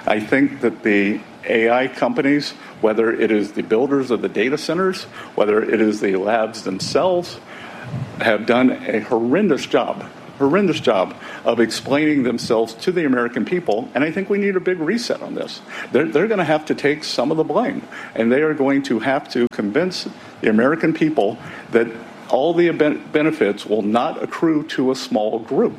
I think that the AI companies, whether it is the builders of the data centers, whether it is the labs themselves, have done a horrendous job of explaining themselves to the American people, and I think we need a big reset on this. They're going to have to take some of the blame, and they are going to have to convince the American people that all the benefits will not accrue to a small group.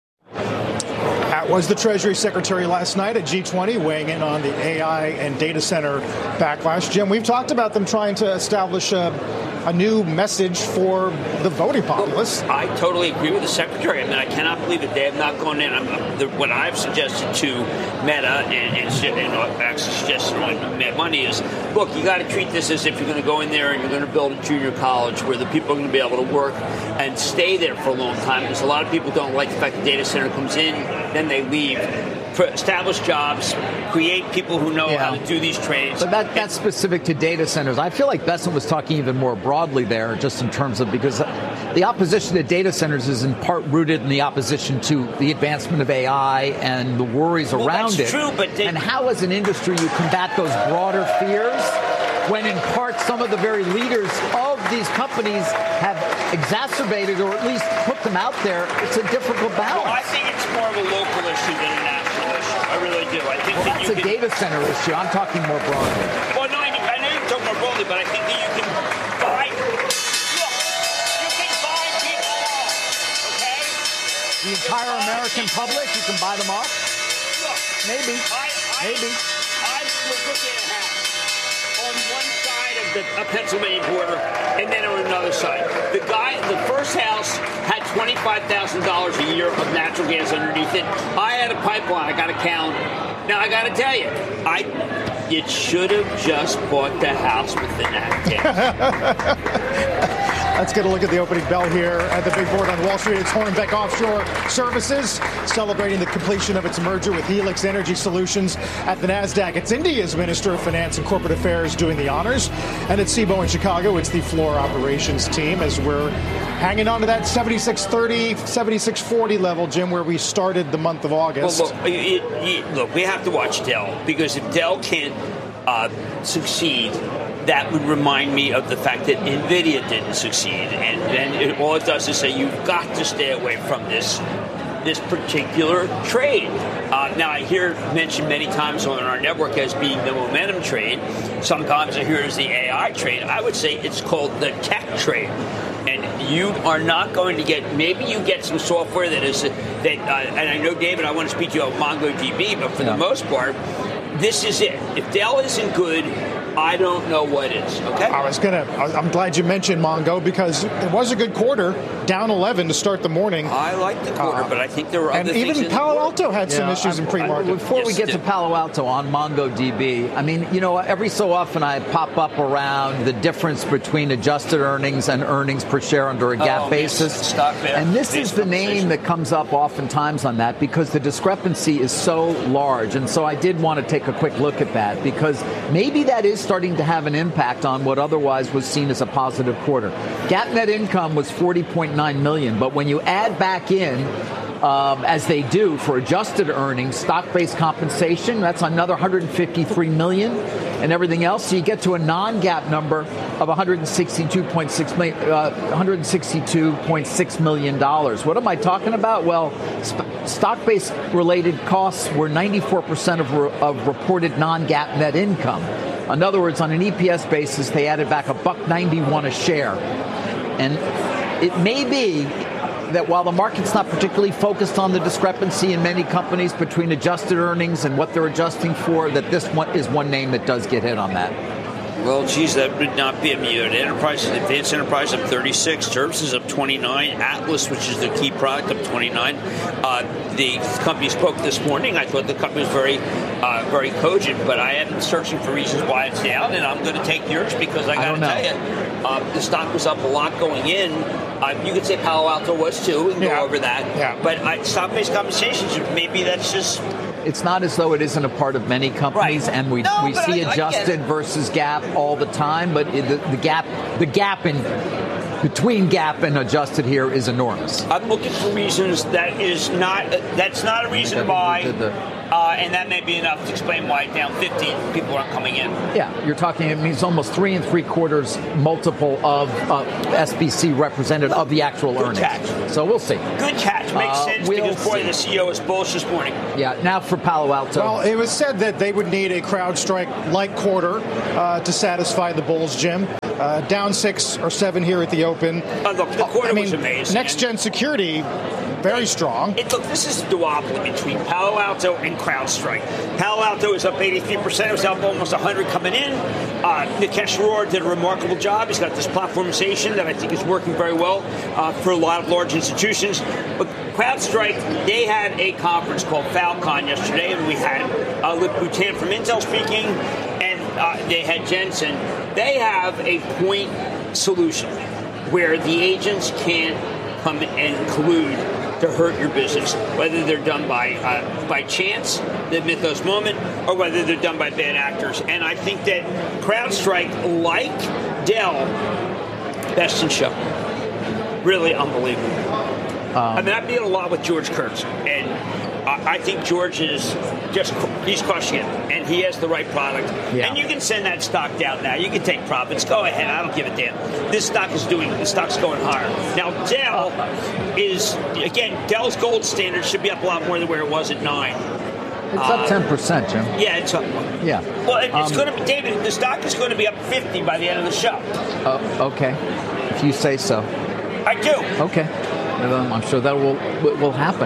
That was the Treasury Secretary last night at G20 weighing in on the AI and data center backlash. Jim, we've talked about them trying to establish a new message for the voting populace. I totally agree with the Secretary. I mean, I cannot believe that they have not gone in. What I've suggested to Meta and actually suggested on Mad Money is, look, you got to treat this as if you're going to go in there and you're going to build a junior college where the people are going to be able to work and stay there for a long time, because a lot of people don't like the fact the data center comes in, then they leave. Establish jobs, create people who know how to do these trades. But that's specific to data centers. I feel like Bessent was talking even more broadly there, just in terms of, because the opposition to data centers is in part rooted in the opposition to the advancement of AI and the worries around it. True, but and how, as an industry, you combat those broader fears when, in part, some of the very leaders of these companies have exacerbated or at least put them out there. It's a difficult balance. Well, I think it's more of a local issue than a national issue. I really do. I think that's a data center issue. I'm talking more broadly. Well, no, I know you're talking more broadly, but I think that you can buy. Look, you can buy people off, okay? The entire American public, you can buy them off? Look, maybe. Maybe. I was looking at half on one side of the Pennsylvania border, and then on another side. The first house had $25,000 a year of natural gas underneath it. I had a pipeline. I got a calendar. Now, I got to tell you, you should have just bought the house with the nat gas. Let's get a look at the opening bell here at the big board on Wall Street. It's Hornbeck Offshore Services celebrating the completion of its merger with Helix Energy Solutions at the NASDAQ. It's India's Minister of Finance and Corporate Affairs doing the honors. And at Cboe in Chicago, it's the floor operations team as we're hanging on to that 76.30, 76.40 level, Jim, where we started the month of August. Well, look, we have to watch Dell, because if Dell can't succeed, that would remind me of the fact that NVIDIA didn't succeed. And then all it does is say you've got to stay away from this particular trade. Now, I hear it mentioned many times on our network as being the momentum trade. Sometimes I hear it as the AI trade. I would say it's called the tech trade. And you are not going to get, maybe you get some software that is, and I know, David, I want to speak to you about MongoDB, but for the most part, this is it. If Dell isn't good, I don't know what is, okay? I'm glad you mentioned Mongo, because it was a good quarter, down 11 to start the morning. I like the quarter, but I think there were other things. And even Palo Alto had some issues in pre-market. Before we get to Palo Alto on MongoDB, I mean, every so often I pop up around the difference between adjusted earnings and earnings per share under a GAAP basis. And this is the name that comes up oftentimes on that, because the discrepancy is so large. And so I did want to take a quick look at that, because maybe that is starting to have an impact on what otherwise was seen as a positive quarter. GAAP net income was $40.9 million, but when you add back in, as they do for adjusted earnings, stock-based compensation, that's another $153 million, and everything else, so you get to a non-GAAP number of $162.6 million. What am I talking about? Well, stock-based related costs were 94% of reported non-GAAP net income. In other words, on an EPS basis, they added back $1.91 a share. And it may be that while the market's not particularly focused on the discrepancy in many companies between adjusted earnings and what they're adjusting for, that this one is one name that does get hit on that. Well, geez, that would not be immune. Advanced Enterprise up 36, Services up 29, Atlas, which is the key product, up 29. The company spoke this morning. I thought the company was very cogent, but I am searching for reasons why it's down, and I'm going to take yours because I got to tell you, the stock was up a lot going in. You could say Palo Alto was too. We can go over that. Yeah. But stock-based compensations, maybe that's just... It's not as though it isn't a part of many companies, and we see adjusted versus GAAP all the time. But the gap in between GAAP and adjusted here is enormous. I'm looking for reasons that's not a reason to buy. And that may be enough to explain why down 50 people aren't coming in. Yeah, you're talking, it means almost 3 3/4 multiple of SBC represented of the actual Good earnings. catch. So we'll see. Good catch. Makes sense because, boy, the CEO is bullish this morning. Yeah, now for Palo Alto. Well, it was said that they would need a CrowdStrike-like quarter to satisfy the bulls, Jim. Down 6 or 7 here at the open. Look, the quarter was amazing. Next-gen security, very strong. Look, this is a duopoly between Palo Alto and CrowdStrike. Palo Alto is up 83%. It was up almost 100 coming in. Nikesh Arora did a remarkable job. He's got this platformization that I think is working very well for a lot of large institutions. But CrowdStrike, they had a conference called Falcon yesterday, and we had Lip Bhutan from Intel speaking, and they had Jensen. They have a point solution where the agents can't come and collude to hurt your business, whether they're done by chance, the Mythos moment, or whether they're done by bad actors. And I think that CrowdStrike, like Dell, best in show. Really unbelievable. I mean, I've been a lot with George Kurtz, and I think George is he's crushing it, and he has the right product. Yeah. And you can send that stock down now. You can take profits. Go ahead. I don't give a damn. The stock's going higher. Now, Dell is, again, Dell's gold standard should be up a lot more than where it was at 9. It's up 10%, Jim. Yeah, it's up. Yeah. Well, it's going to be, David, the stock is going to be up 50 by the end of the show. Okay. If you say so. I do. Okay. I'm sure that will happen.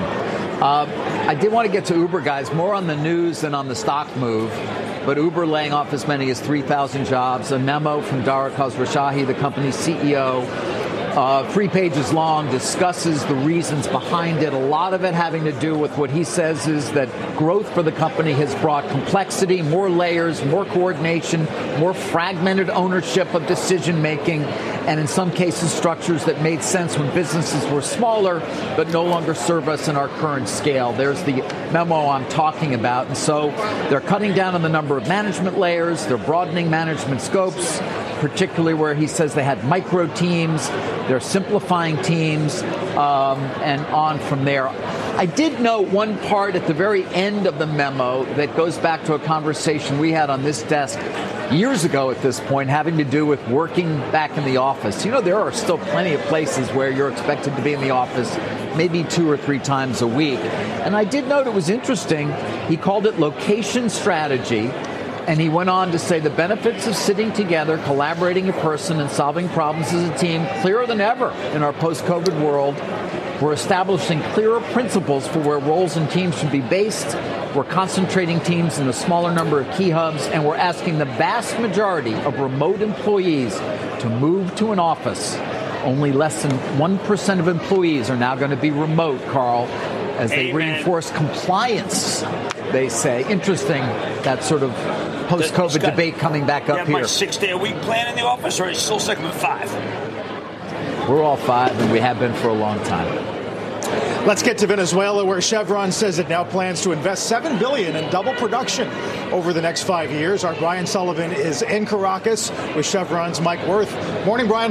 I did want to get to Uber, guys, more on the news than on the stock move. But Uber laying off as many as 3,000 jobs. A memo from Dara Khosrowshahi, the company's CEO, 3 pages long, discusses the reasons behind it. A lot of it having to do with what he says is that growth for the company has brought complexity, more layers, more coordination, more fragmented ownership of decision making, and in some cases structures that made sense when businesses were smaller but no longer serve us in our current scale. There's the memo I'm talking about. And so they're cutting down on the number of management layers, they're broadening management scopes, particularly where he says they had micro teams, they're simplifying teams, and on from there. I did note one part at the very end of the memo that goes back to a conversation we had on this desk years ago at this point, having to do with working back in the office. You know, there are still plenty of places where you're expected to be in the office maybe 2 or 3 times a week. And I did note it was interesting. He called it location strategy. And he went on to say the benefits of sitting together, collaborating in person, and solving problems as a team clearer than ever in our post-COVID world. We're establishing clearer principles for where roles and teams should be based. We're concentrating teams in a smaller number of key hubs, and we're asking the vast majority of remote employees to move to an office. Only less than 1% of employees are now going to be remote, Carl, as they reinforce compliance, they say. Interesting, that sort of post-COVID debate coming back up here. My 6-day-a-week plan in the office, or are you still sticking with 5? We're all 5, and we have been for a long time. Let's get to Venezuela, where Chevron says it now plans to invest $7 billion in double production over the next 5 years. Our Brian Sullivan is in Caracas with Chevron's Mike Wirth. Morning, Brian.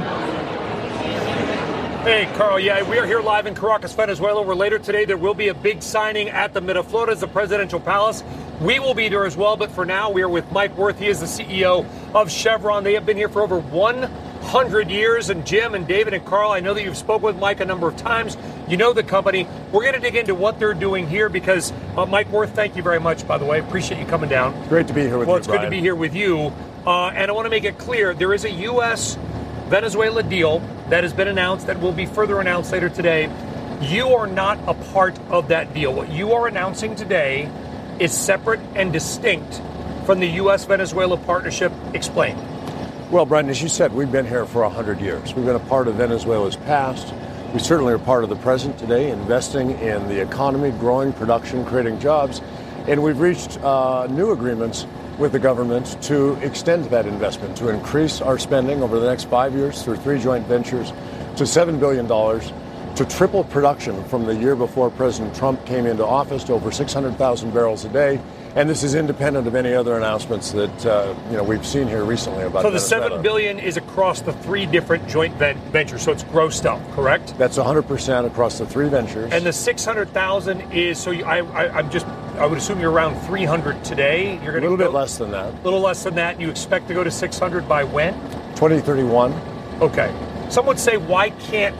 Hey, Carl. Yeah, we are here live in Caracas, Venezuela, where later today there will be a big signing at the Miraflores, the presidential palace. We will be there as well, but for now we are with Mike Wirth. He is the CEO of Chevron. They have been here for over 100 years. And Jim and David and Carl, I know that you've spoken with Mike a number of times. You know the company. We're going to dig into what they're doing here because, Mike Wirth, thank you very much, by the way. Appreciate you coming down. Great to be here with you, Well, it's good to be here with you. And I want to make it clear, there is a U.S.-Venezuela deal that has been announced that will be further announced later today. You are not a part of that deal. What you are announcing today is separate and distinct from the U.S.-Venezuela partnership. Explain. Well, Brian, as you said, we've been here for 100 years. We've been a part of Venezuela's past. We certainly are part of the present today, investing in the economy, growing production, creating jobs. And we've reached new agreements with the government to extend that investment, to increase our spending over the next 5 years through 3 joint ventures to $7 billion to triple production from the year before President Trump came into office to over 600,000 barrels a day. And this is independent of any other announcements that we've seen here recently about. So the $7 billion is across the 3 different joint ventures. So it's grossed up, correct? That's 100% across the 3 ventures. And the 600,000 is so. I would assume you're around 300 today. You're going to a little bit less than that. A little less than that. You expect to go to 600 by when? 2031. Okay. Some would say, why can't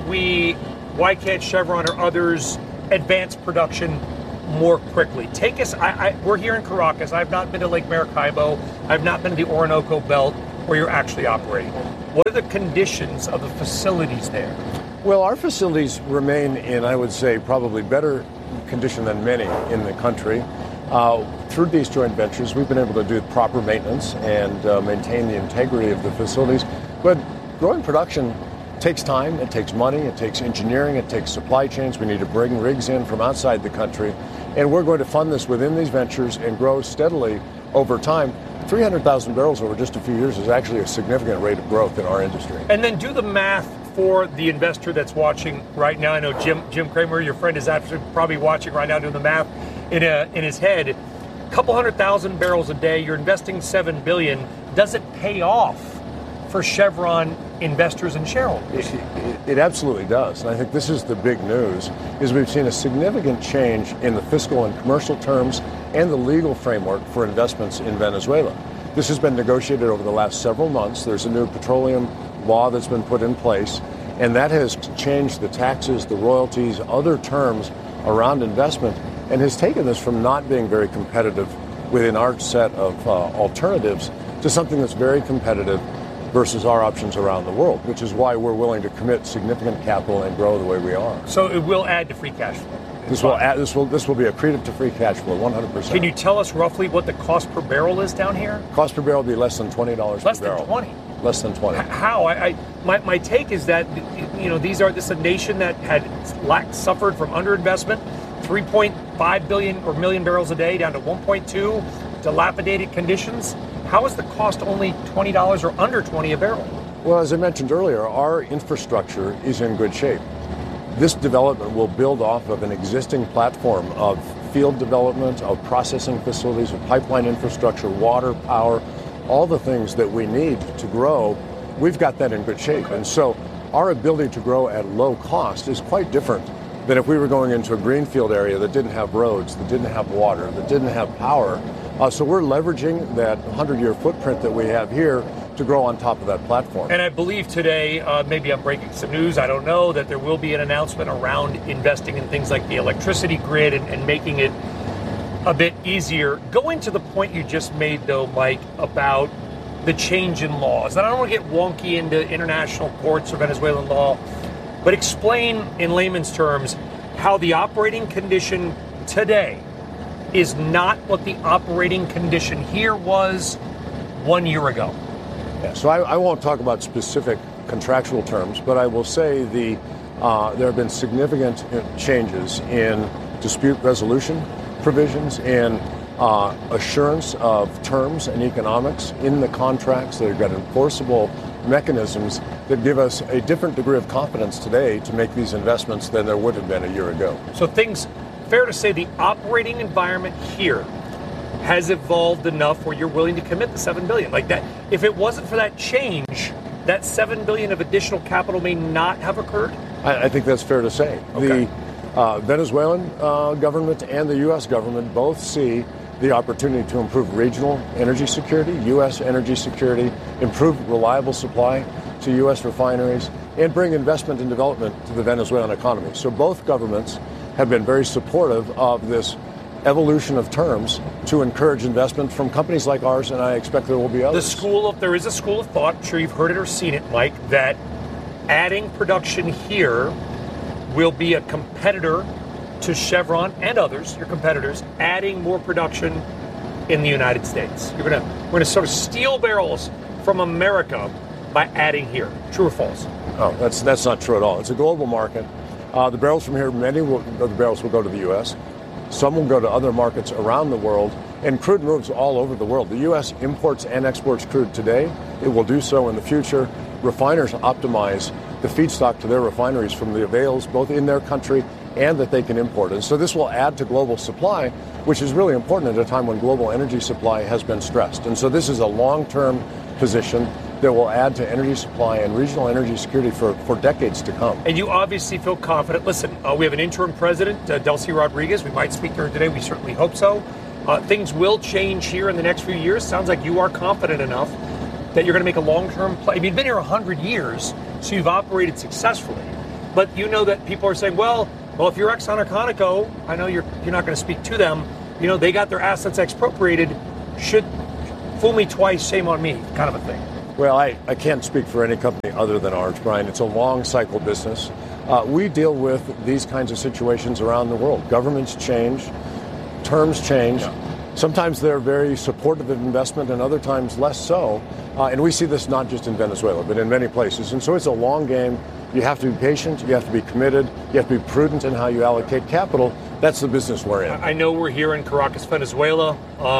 Chevron or others advance production more quickly? Take us. We're here in Caracas. I've not been to Lake Maracaibo. I've not been to the Orinoco Belt where you're actually operating. What are the conditions of the facilities there? Well, our facilities remain in, I would say, probably better condition than many in the country. Through these joint ventures, we've been able to do proper maintenance and maintain the integrity of the facilities. But growing production takes time, it takes money, it takes engineering, it takes supply chains. We need to bring rigs in from outside the country. And we're going to fund this within these ventures and grow steadily over time. 300,000 barrels over just a few years is actually a significant rate of growth in our industry. And then do the math for the investor that's watching right now. I know Jim Cramer, your friend, is actually probably watching right now doing the math in his head. A couple 100,000 barrels a day, you're investing $7 billion. Does it pay off for Chevron investors and shareholders? It absolutely does. And I think this is the big news, is we've seen a significant change in the fiscal and commercial terms and the legal framework for investments in Venezuela. This has been negotiated over the last several months. There's a new petroleum law that's been put in place, and that has changed the taxes, the royalties, other terms around investment, and has taken this from not being very competitive within our set of alternatives to something that's very competitive versus our options around the world, which is why we're willing to commit significant capital and grow the way we are. So it will add to free cash flow. This will be accretive to free cash flow, 100%. Can you tell us roughly what the cost per barrel is down here? Cost per barrel will be less than $20 per barrel. Less than 20? Less than 20. How? My take is that, this is a nation that had suffered from underinvestment, 3.5 billion or million barrels a day down to 1.2, dilapidated conditions. How is the cost only $20 or under 20 a barrel? Well, as I mentioned earlier, our infrastructure is in good shape. This development will build off of an existing platform of field development, of processing facilities, of pipeline infrastructure, water, power, all the things that we need to grow. We've got that in good shape. And so our ability to grow at low cost is quite different than if we were going into a greenfield area that didn't have roads, that didn't have water, that didn't have power. So we're leveraging that 100-year footprint that we have here to grow on top of that platform. And I believe today, maybe I'm breaking some news, I don't know, that there will be an announcement around investing in things like the electricity grid and making it a bit easier. Going to the point you just made, though, Mike, about the change in laws. And I don't want to get wonky into international courts or Venezuelan law, but explain in layman's terms how the operating condition today is not what the operating condition here was 1 year ago. Yeah, so I won't talk about specific contractual terms, but I will say there have been significant changes in dispute resolution provisions and assurance of terms and economics in the contracts. They've got enforceable mechanisms that give us a different degree of confidence today to make these investments than there would have been a year ago. So fair to say the operating environment here has evolved enough where you're willing to commit the $7 billion. Like that, if it wasn't for that change, that $7 billion of additional capital may not have occurred? I think that's fair to say. Okay. The Venezuelan government and the U.S. government both see the opportunity to improve regional energy security, U.S. energy security, improve reliable supply to U.S. refineries, and bring investment and development to the Venezuelan economy. So both governments have been very supportive of this evolution of terms to encourage investment from companies like ours, and I expect there will be others. There is a school of thought, I'm sure you've heard it or seen it, Mike, that adding production here will be a competitor to Chevron and others, your competitors, adding more production in the United States. We're going to sort of steal barrels from America by adding here. True or false? Oh, that's not true at all. It's a global market. The barrels from here, many of the barrels will go to the U.S. Some will go to other markets around the world, and crude moves all over the world. The U.S. imports and exports crude today. It will do so in the future. Refiners optimize the feedstock to their refineries from the avails both in their country and that they can import. And so this will add to global supply, which is really important at a time when global energy supply has been stressed. And so this is a long-term position that will add to energy supply and regional energy security for decades to come. And you obviously feel confident. Listen, we have an interim president, Delcy Rodriguez. We might speak to her today. We certainly hope so. Things will change here in the next few years. Sounds like you are confident enough that you're going to make a long-term play. I mean, you've been here 100 years, so you've operated successfully. But you know that people are saying, well, if you're Exxon or Conoco, I know you're not going to speak to them. You know, they got their assets expropriated. Should fool me twice, shame on me, kind of a thing. Well, I can't speak for any company other than ours, Brian. It's a long cycle business. We deal with these kinds of situations around the world. Governments change, terms change. Yeah. Sometimes they're very supportive of investment and other times less so. And we see this not just in Venezuela, but in many places. And so it's a long game. You have to be patient. You have to be committed. You have to be prudent in how you allocate capital. That's the business we're in. I know we're here in Caracas, Venezuela.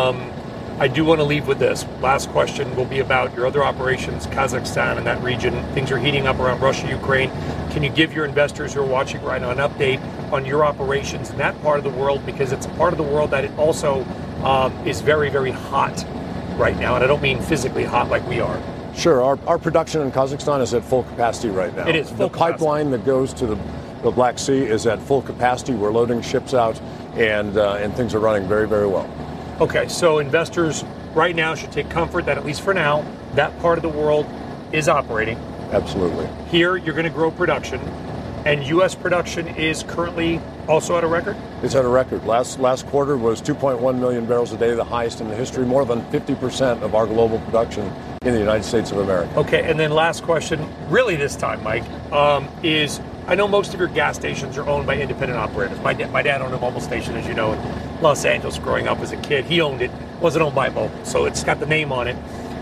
I do want to leave with this. Last question will be about your other operations, Kazakhstan and that region. Things are heating up around Russia, Ukraine. Can you give your investors who are watching right now an update on your operations in that part of the world? Because it's a part of the world that it also is very, very hot right now. And I don't mean physically hot like we are. Sure. Our production in Kazakhstan is at full capacity right now. It is full capacity. The pipeline that goes to the Black Sea is at full capacity. We're loading ships out, and things are running very, very well. Okay, so investors right now should take comfort that at least for now, that part of the world is operating. Absolutely. Here, you're going to grow production, and U.S. production is currently also at a record? It's at a record. Last quarter was 2.1 million barrels a day, the highest in the history, more than 50% of our global production in the United States of America. Okay, and then last question, really this time, Mike, is I know most of your gas stations are owned by independent operators. My dad owned a Mobil station, as you know, in Los Angeles growing up as a kid. He owned it. Wasn't owned by Mobil, so it's got the name on it.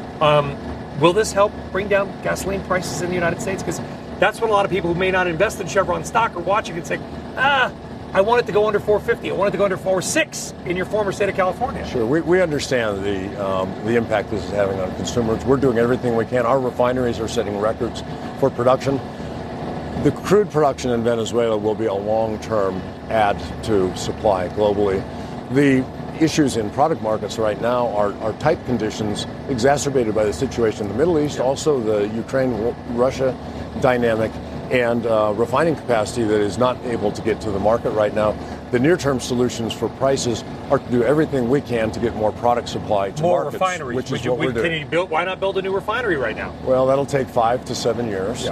Will this help bring down gasoline prices in the United States? Because that's what a lot of people who may not invest in Chevron stock are watching and saying, I want it to go under 450. I want it to go under 406 in your former state of California. Sure. We understand the impact this is having on consumers. We're doing everything we can. Our refineries are setting records for production. The crude production in Venezuela will be a long-term add to supply globally. The issues in product markets right now are tight conditions exacerbated by the situation in the Middle East, also the Ukraine-Russia dynamic, and refining capacity that is not able to get to the market right now. The near-term solutions for prices are to do everything we can to get more product supply to more markets, refineries, which is what we're doing. Why not build a new refinery right now? Well, that'll take 5 to 7 years,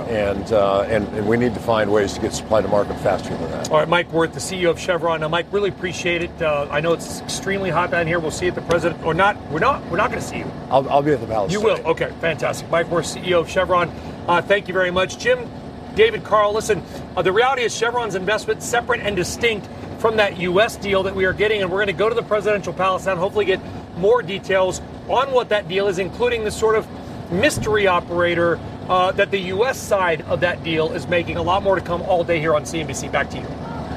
and we need to find ways to get supply to market faster than that. All right, Mike Wirth, the CEO of Chevron. Now, Mike, really appreciate it. I know it's extremely hot down here. We'll see you at the president, or not. We're not going to see you. I'll be at the Palace. You will. Okay, fantastic. Mike Wirth, CEO of Chevron. Thank you very much, Jim. David, Carl, listen. The reality is Chevron's investment separate and distinct from that U.S. deal that we are getting, and we're going to go to the presidential palace and hopefully get more details on what that deal is, including the sort of mystery operator that the U.S. side of that deal is making. A lot more to come all day here on CNBC. Back to you.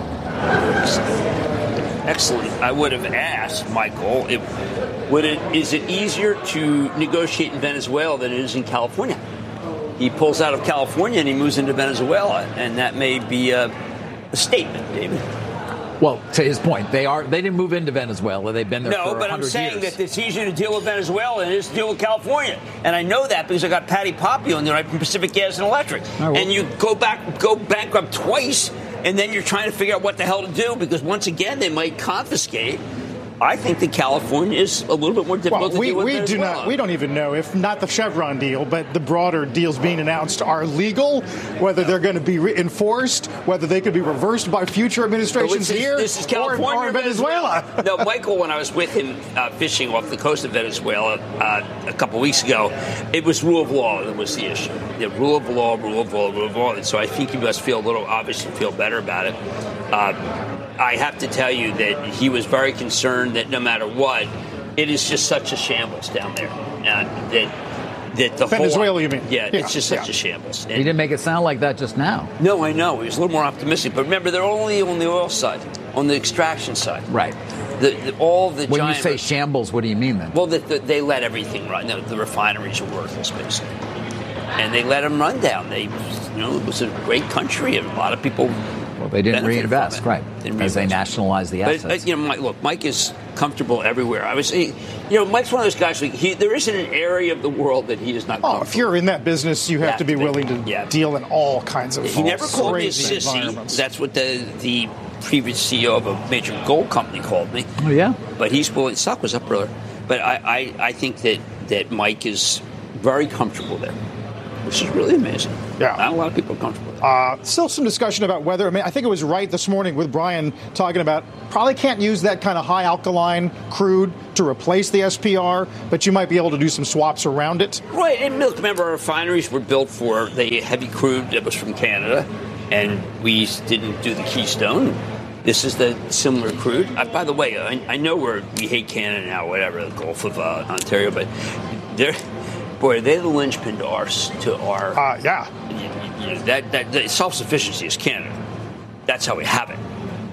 Excellent. I would have asked Michael, is it easier to negotiate in Venezuela than it is in California? He pulls out of California and he moves into Venezuela, and that may be a statement, David. Well, to his point, they didn't move into Venezuela. They've been there for 100 years. No, but I'm saying that it's easier to deal with Venezuela than it is to deal with California. And I know that because I got Patty Poppy on there right from Pacific Gas and Electric. And you go bankrupt twice, and then you're trying to figure out what the hell to do because, once again, they might confiscate. I think that California is a little bit more difficult to deal with Venezuela. We don't even know if not the Chevron deal, but the broader deals being announced are legal, whether they're going to be enforced, whether they could be reversed by future administrations this is California or Venezuela. No, Michael, when I was with him fishing off the coast of Venezuela a couple of weeks ago, it was rule of law that was the issue. The rule of law. And so I think he must obviously feel better about it. I have to tell you that he was very concerned that no matter what, it is just such a shambles down there. That the Venezuela, you mean? Yeah, it's just such a shambles. He didn't make it sound like that just now. No, I know. He was a little more optimistic. But remember, they're only on the oil side, on the extraction side. Right. When you say shambles, what do you mean then? Well, they let everything run. No, the refineries are worthless, basically. and they let him run down. It was a great country, and a lot of people. Well, they didn't reinvest, right? As they nationalized the assets. But Mike is comfortable everywhere. I was saying, Mike's one of those guys. There isn't an area of the world that he is not. Oh, if you're in that business, you have to be willing to deal in all kinds of. He never called me a sissy. That's what the previous CEO of a major gold company called me. Oh yeah. But he's willing. Stock was up earlier. But I think that Mike is very comfortable there, which is really amazing. Yeah. Not a lot of people are comfortable. Still some discussion about whether, I think it was right this morning with Brian talking about probably can't use that kind of high alkaline crude to replace the SPR, but you might be able to do some swaps around it. Right. And look, remember, our refineries were built for the heavy crude that was from Canada, and we didn't do the Keystone. This is the similar crude. By the way, I know we hate Canada now, whatever, the Gulf of Ontario, but they're the linchpin to our. Yeah. That self-sufficiency is Canada. That's how we have it.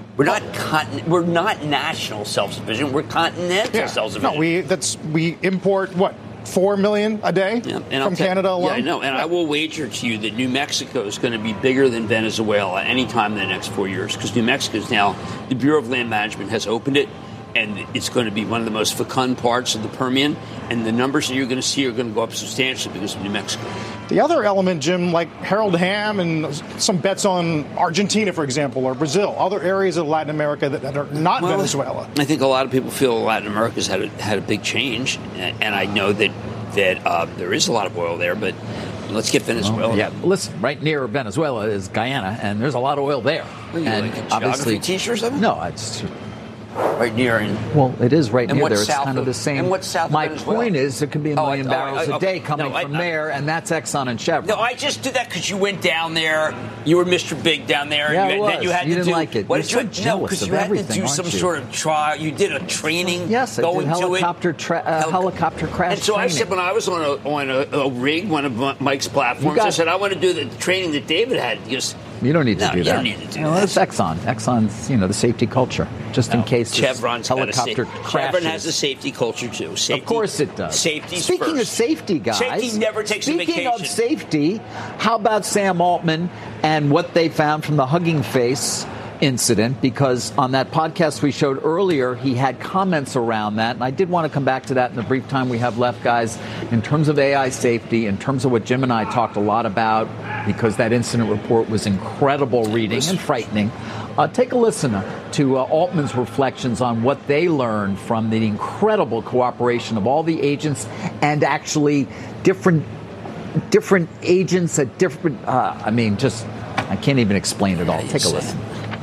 We're not national self-sufficient. We're continental self-sufficient. No, we import what? 4 million a day from Canada alone? Yeah, I know. And I will wager to you that New Mexico is going to be bigger than Venezuela any time in the next 4 years, because New Mexico is now, the Bureau of Land Management has opened it, and it's going to be one of the most fecund parts of the Permian, and the numbers that you're going to see are going to go up substantially because of New Mexico. The other element, Jim, like Harold Hamm and some bets on Argentina, for example, or Brazil, other areas of Latin America that are not Venezuela. I think a lot of people feel Latin America's had a big change, and I know that there is a lot of oil there, but let's get Venezuela. Yeah, listen, right near Venezuela is Guyana, and there's a lot of oil there. Well, and like a obviously, teacher or something? No, it's right near. Well, it is right near there. It's kind of the same. And what's south My of Venezuela? point is, there could be a million barrels a day coming from there, and that's Exxon and Chevron. No, I just did that because you went down there. You were Mr. Big down there. Yeah, and then you had you to didn't like it. You're so jealous of everything, because you had to do some aren't you? sort of trial. You did a training. Yes, I did helicopter crash. And so training. I said, when I was on a rig, one of Mike's platforms, I said, I want to do the training that David had. You don't need to do that. You don't need to do that. It's Exxon. Exxon's, the safety culture, just in case Chevron's helicopter crashes. Chevron has a safety culture too. Safety, of course it does. Safety's Speaking first. Of safety, guys. Safety never takes a vacation. Speaking of safety, how about Sam Altman and what they found from the Hugging Face incident? Because on that podcast we showed earlier, he had comments around that. And I did want to come back to that in the brief time we have left, guys, in terms of AI safety, in terms of what Jim and I talked a lot about, because that incident report was incredible reading and frightening. Take a listen to Altman's reflections on what they learned from the incredible cooperation of all the agents, and actually different agents at different, I can't even explain it all. Take a listen.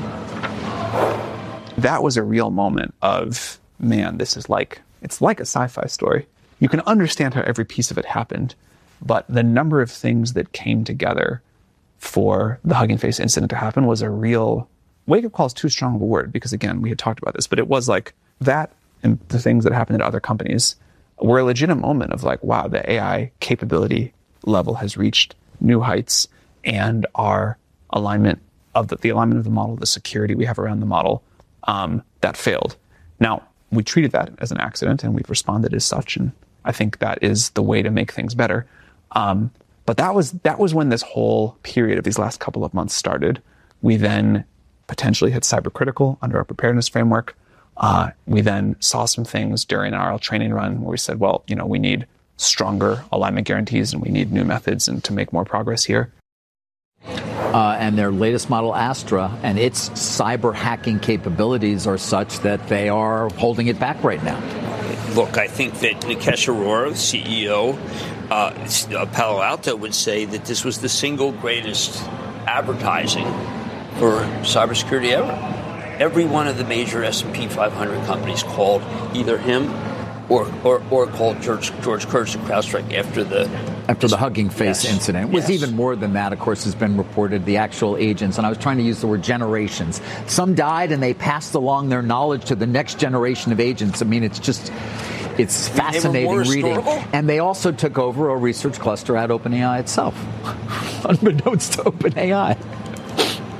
That was a real moment of, man, it's like a sci-fi story. You can understand how every piece of it happened, but the number of things that came together for the Hugging Face incident to happen was a real, wake-up call is too strong of a word, because again, we had talked about this, but it was like that, and the things that happened at other companies were a legitimate moment of like, wow, the AI capability level has reached new heights, and our alignment of the alignment of the model, the security we have around the model, that failed. Now, we treated that as an accident, and we've responded as such, and I think that is the way to make things better. But that was when this whole period of these last couple of months started. We then potentially hit cybercritical under our preparedness framework. We then saw some things during our training run where we said, well, we need stronger alignment guarantees, and we need new methods and to make more progress here. And their latest model, Astra, and its cyber hacking capabilities are such that they are holding it back right now. Look, I think that Nikesh Arora, the CEO of Palo Alto, would say that this was the single greatest advertising for cybersecurity ever. Every one of the major S&P 500 companies called either him or called George Kurtz and CrowdStrike after the Hugging Face incident. It was even more than that, of course, has been reported, the actual agents. And I was trying to use the word generations. Some died and they passed along their knowledge to the next generation of agents. I mean, it's fascinating reading. And they also took over a research cluster at OpenAI itself, unbeknownst to OpenAI.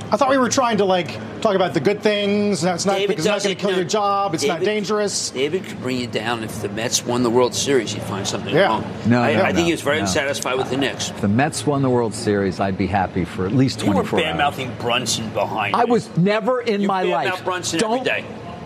I thought we were trying to talk about the good things. It's not David because it's not going to kill your job. It's not dangerous. David could bring you down if the Mets won the World Series. You'd find something wrong. I think he was very unsatisfied with the Knicks. If the Mets won the World Series, I'd be happy for at least 24 hours. You were bad-mouthing Brunson behind I was never in my life. You bad-mouth Brunson every day.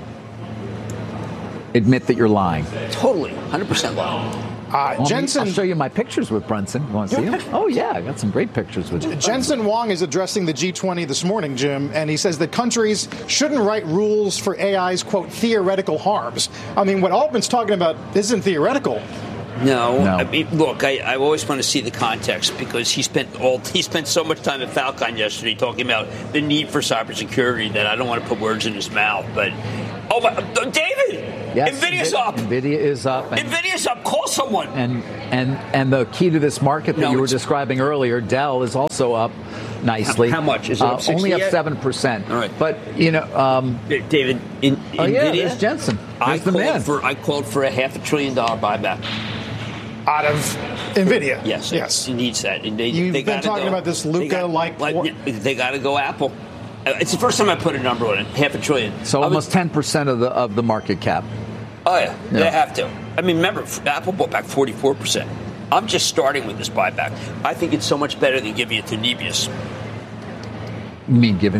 Admit that you're lying. Totally. 100% lying. Jensen, I'll show you my pictures with Brunson. You want to see them? Oh, yeah. I got some great pictures with him. Jensen Huang is addressing the G20 this morning, Jim, and he says that countries shouldn't write rules for AI's, quote, theoretical harms. I mean, what Altman's talking about isn't theoretical. No. I mean, look, I always want to see the context because he spent so much time at Falcon yesterday talking about the need for cybersecurity that I don't want to put words in his mouth. But David, yes, NVIDIA's up. NVIDIA is up. NVIDIA's up. Call someone. And the key to this market that you were describing earlier, Dell is also up nicely. How much is it? Up 60 only up yet? 7%. All right, but David, NVIDIA. There's Jensen. There's the man. I called for a $500 billion buyback. Out of NVIDIA. Yes. It needs that. And You've been talking about this Luca-like. They got to go Apple. It's the first time I put a number on it. $500 billion. So almost 10% of the market cap. Oh, yeah. They have to. I mean, remember, Apple bought back 44%. I'm just starting with this buyback. I think it's so much better than giving it to Nebius. You mean giving